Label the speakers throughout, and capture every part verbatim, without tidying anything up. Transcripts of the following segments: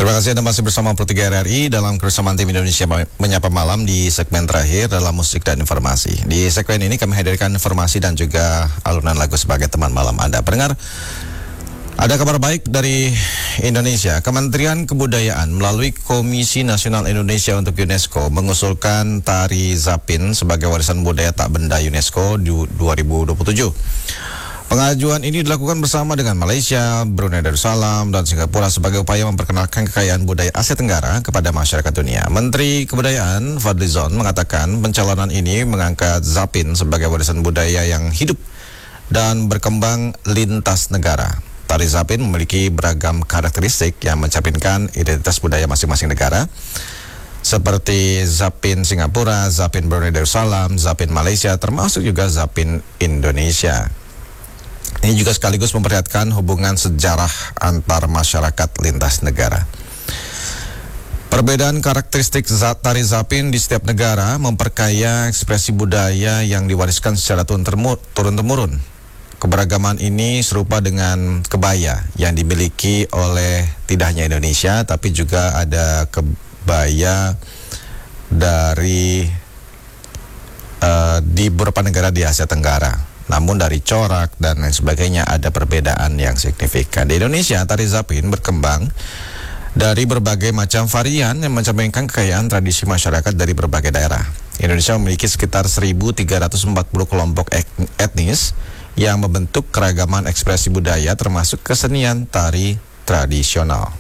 Speaker 1: Terima kasih Anda masih bersama Pro tiga R R I dalam kebersamaan tim Indonesia Menyapa Malam di segmen terakhir dalam musik dan informasi. Di segmen ini kami hadirkan informasi dan juga alunan lagu sebagai teman malam Anda. Pendengar, ada kabar baik dari Indonesia. Kementerian Kebudayaan melalui Komisi Nasional Indonesia untuk UNESCO mengusulkan Tari Zapin sebagai warisan budaya tak benda UNESCO di dua ribu dua puluh tujuh. Pengajuan ini dilakukan bersama dengan Malaysia, Brunei Darussalam, dan Singapura sebagai upaya memperkenalkan kekayaan budaya Asia Tenggara kepada masyarakat dunia. Menteri Kebudayaan Fadlizon mengatakan pencalonan ini mengangkat Zapin sebagai warisan budaya yang hidup dan berkembang lintas negara. Tari Zapin memiliki beragam karakteristik yang mencerminkan identitas budaya masing-masing negara, seperti Zapin Singapura, Zapin Brunei Darussalam, Zapin Malaysia, termasuk juga Zapin Indonesia. Ini juga sekaligus memperlihatkan hubungan sejarah antar masyarakat lintas negara. Perbedaan karakteristik Tari Zapin di setiap negara memperkaya ekspresi budaya yang diwariskan secara turun-temurun. Keberagaman ini serupa dengan kebaya yang dimiliki oleh tidak hanya Indonesia, tapi juga ada kebaya dari uh, di beberapa negara di Asia Tenggara. Namun dari corak dan lain sebagainya ada perbedaan yang signifikan. Di Indonesia, Tari Zapin berkembang dari berbagai macam varian yang mencerminkan kekayaan tradisi masyarakat dari berbagai daerah. Indonesia memiliki sekitar seribu tiga ratus empat puluh kelompok etnis yang membentuk keragaman ekspresi budaya termasuk kesenian tari tradisional.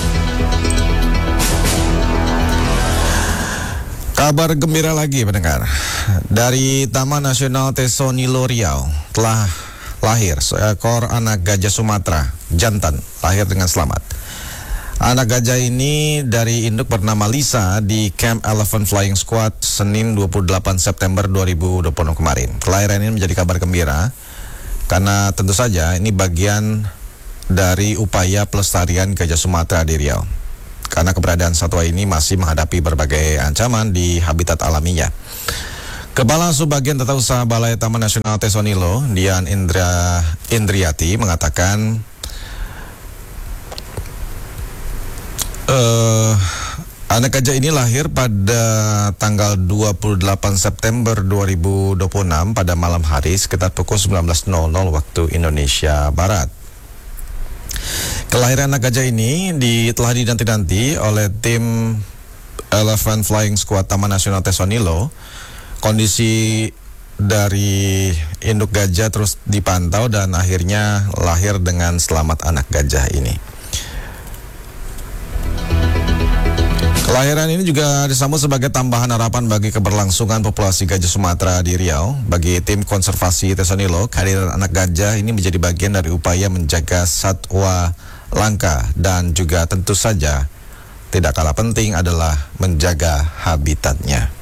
Speaker 1: Kabar gembira lagi pendengar, dari Taman Nasional Tesonilo Riau telah lahir seekor anak gajah Sumatera jantan, lahir dengan selamat. Anak gajah ini dari induk bernama Lisa di Camp Elephant Flying Squad Senin dua puluh delapan September dua ribu dua puluh kemarin. Kelahiran ini menjadi kabar gembira karena tentu saja ini bagian dari upaya pelestarian gajah Sumatera di Riau. Karena keberadaan satwa ini masih menghadapi berbagai ancaman di habitat alaminya. Kepala Subbagian Tata Usaha Balai Taman Nasional Tesonilo, Dian Indra Indriati, mengatakan uh, anak gajah ini lahir pada tanggal dua puluh delapan September dua ribu dua puluh enam pada malam hari sekitar pukul sembilan belas waktu Indonesia Barat. Kelahiran anak gajah ini di, telah dinanti-nanti oleh tim Elephant Flying Squad Taman Nasional Tesonilo. Kondisi dari induk gajah terus dipantau dan akhirnya lahir dengan selamat anak gajah ini. Kelahiran ini juga disambut sebagai tambahan harapan bagi keberlangsungan populasi gajah Sumatera di Riau. Bagi tim konservasi Tesonilo, kehadiran anak gajah ini menjadi bagian dari upaya menjaga satwa langka dan juga tentu saja tidak kalah penting adalah menjaga habitatnya.